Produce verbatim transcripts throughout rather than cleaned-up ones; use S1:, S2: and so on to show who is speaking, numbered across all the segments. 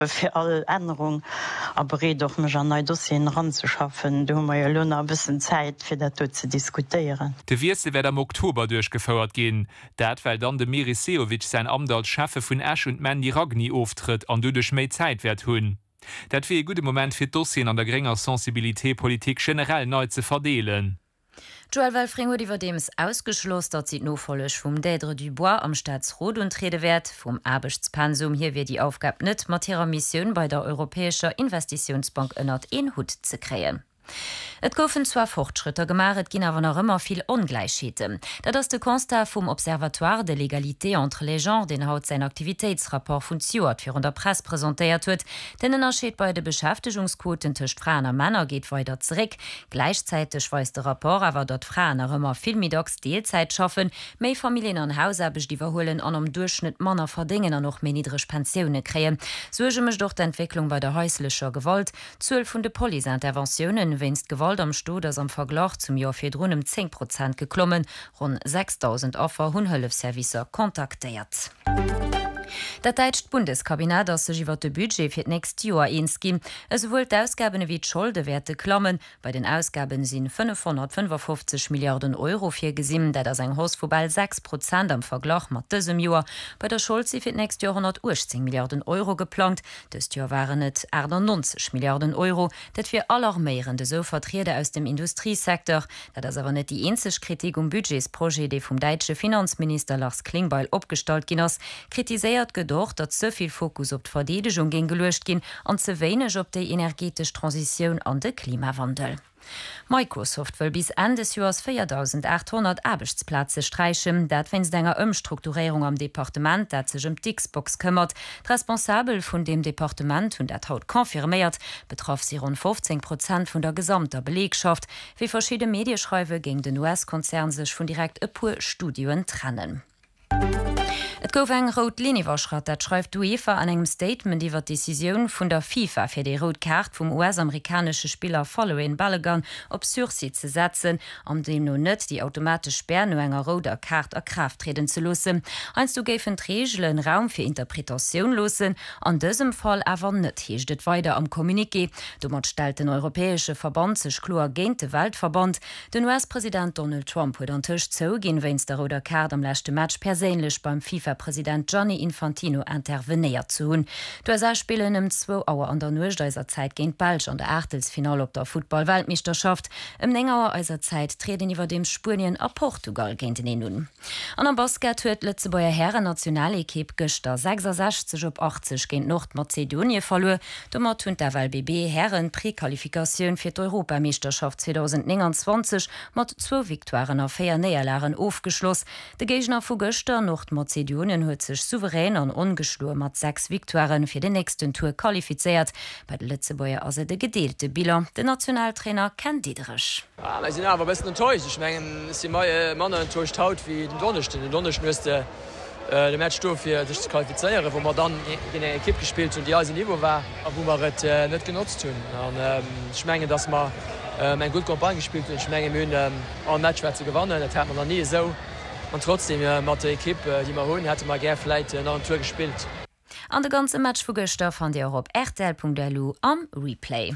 S1: Für alle Änderungen aber doch mech an neue Dossien ranzuschaffen, du ma ja Lunner a bisssen Zeit fir dat zu diskutieren.
S2: De Wirste werd am Oktober durchgefeuert gehen, dat weil dann de Miri Seovic sein Amt als Chefe vun Ash und Mandy Ragni auftritt an du dech méi Zeit werd hunn. Dat fir e gute Moment fir Dossien an der geringer Sensibilitépolitik generell neu ze verdeelen.
S3: Joel Welfring huet iwwer dems ausgeschloss, dat sie nofollech vum Dèdre du Bois am Staatsrot und Redewert vum Abechtspensum hier wie die Aufgabe net mat ihrer Mission bei der Europäischer Investitionsbank ënnert en Hut ze kreen. Et goufen zwar Fortschritter gemaret ginn awer noch immer viel Ungleichheete. Dat ass de Constat vum Observatoire de l'égalité entre les genres den haut sein Aktivitätsrapport vun Stewart fir der Press präsentéiert huet, den ennnerscheet bei de Beschäftigungsquoten tech Frauen a Männer geht weiter zréck. Gleichzeitig weist de Rapport awer dat Frauen a immer viel midogs Deelzeit schaffen, méi Familien an Hausarbeg die verholen an am Durchschnitt Manner verdingen an noch mé niedrigch Pensionioune kreen. Soge mech doch d'Entwicklung bei der häuslecher Gewalt, zwölf vun de Polisinterventionen wennst Gewalt am Sto ass am Verglach zum Jahr fir runem zehn Prozent geklommen, rund sechstausend Opfer hunn Hëllefservicer kontaktéiert. Dat deitscht Bundeskabinett ass sech iwwer de Budget fir nächst Joer eens ginn. Es wouel d'Ausgaben wie d'Schuldewerte klammen. Bei den Ausgaben sinn fünfhundertfünfundfünfzig Milliarden Euro fir gesinn, dat ass eng Hos vubal sechs Prozent am Verglach mat dësem Joer. Bei der Schuld si fir nächst Joer hundertachtzig Milliarden Euro geplant. Dëst Joer waren net achtundneunzig Milliarden Euro. Dat fir alarmierende so Vertreter aus dem Industriesektor. Dat ass awer net die eenzeg Kritik um Budgetsproje, dei vum deitsche Finanzminister Lars Klingbeil opstalt ginn ass, kritiséiert gedocht, dat soviel Fokus op d'Verdedegung gin gelecht gin an ze wéineg op déi energetisch Transiioun an de Klimawandel. Microsoft will bis Ende des Jahres viertausendachthundert Arbeitsplätze streichen, dat wenns denger Umstrukturierung am Departement, dat sich um Xbox kümmert. Responsabel von dem Departement und dat haut konfirmiert, betroff sie rund fünfzehn Prozent von der gesamter Belegschaft, wie verschiedene Medienschreibe gegen den U S-Konzern sich von direkt e pur Studien trennen. Et gouf eng Rot-Liniwerschrat, dat schreift UEFA an engem Statement iwwer Deciioun vun der FIFA fir de Rotkart vum U S-amerikanische Spieler Following Balogun op Sursi ze setzen, am dem no net die automatisch Sperr no enger roter Kart a Kraft treten ze losen. Einst du géfen d'Regelen Raum fir Interpretationun losen, an dësem Fall awer net hiechtet weiter am Kommuniqué. Dommer stel den Europäesche Verband sech klo géint de Weltverband. Den U S-Präsident Donald Trump huet an Tëch zou ginn, wenns der roter Kart am lächte Match perélech beim FIFA Präsident Gianni Infantino interveniert zu hunn. Du er spielen em zwo Auer an der Nuchdeiser Zeit géint Belg an der Achtelfinal op der Football-Weltmeisterschaft. Em engerer eiser Zeit treten iwwer dem Spurien a Portugal géint den nun. An am Basket huet Lützebauer Herren Nationalekip gëchter sechsundsechzig op achtzig géint Nordmazedonie verloren. Dommer hunn der W B B Herren Präqualifikatioun fir d'Europameisterschaft zwanzig neunundzwanzig mat zwo Viktoiren a vier Neerlaren aufgeschloss. De Gegner vu Gëchter Nordmazedonien huet sech souverän an ungeschlur mat sechs Viktoiren fir den nächsten Tour qualifiziert. Bei de Lützebauer as de gedeelte Bilan. De Nationaltrainer Ken Diederich.
S4: Ja, sind aber besten enttäuscht. Ich mengen die neue Mann enttäuscht haut wie den Donnerchten. Den Donnerchten müsste äh, de Matchstoff fir sich qualifizieren, wo man dann in der Equipe gespielt und die als Niveau war, wo man het äh, net genutzt hun. Ähm, ich mengen, dass man äh, ein gut Kompagne gespielt und ich mengen mün ähm, an Match zu gewonnen. Dat hat man noch nie so. Und trotzdem äh, mat der Equipe, die man holen, hätte man gerne vielleicht äh, noch eine Tour gespielt.
S3: An der ganze Match vu Göster von der op R T L Punkt D L am Replay.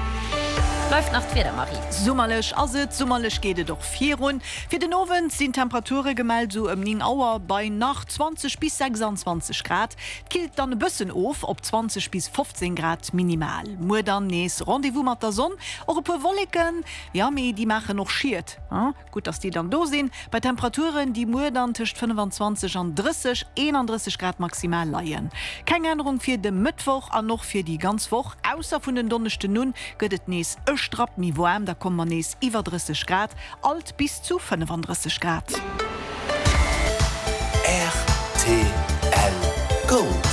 S3: Läuft nach wieder Marie.
S5: Summerlech also summerlech geht doch vier rund. Für den Ofen sind Temperaturen gemeldet so im Ning Auer bei nach zwanzig bis sechsundzwanzig Grad. Kilt dann ein bisschen auf ob zwanzig bis fünfzehn Grad minimal. Nur dann nächstes Rendezvous mit der Sonne. Auch ein paar Wolken, ja, die machen noch schiert. Ja, gut, dass die dann da sind. Bei Temperaturen, die nur dann zwischen fünfundzwanzig und dreißig, einunddreißig Grad maximal leihen. Keine Änderung für den Mittwoch und noch für die ganze Woche. Außer von den Donnerstag nun geht es nächstes strapp mi warm, da kommt man nes iwwer dreißig Grad, alt bis zu fünfunddreißig Grad.
S6: R T L Gold.